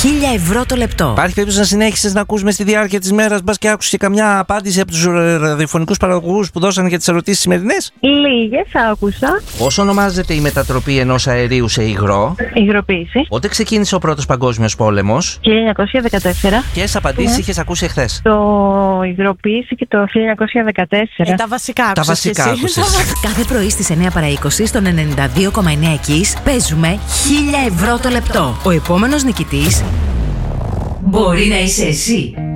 1.000 ευρώ το λεπτό. Υπάρχει περίπτωση να συνέχισες να ακούς μες στη διάρκεια της μέρας, μπας και άκουσες καμιά απάντηση από τους ραδιοφωνικούς παραγωγούς που δώσανε για τις ερωτήσεις σημερινές? Λίγες άκουσα. Πώς ονομάζεται η μετατροπή ενός αερίου σε υγρό? Υγροποίηση. Πότε ξεκίνησε ο Πρώτος Παγκόσμιος Πόλεμος? 1914. Ποιες απαντήσεις είχες ακούσει εχθές? Το υγροποίηση και το 1914. Τα βασικά άκουσες. Τα βασικά άκουσες. Κάθε πρωί στις 9 παρά 20 στον 92,9 Kiss παίζουμε 1.000 ευρώ το λεπτό. Ο επόμενος νικητής μπορεί να είσαι εσύ.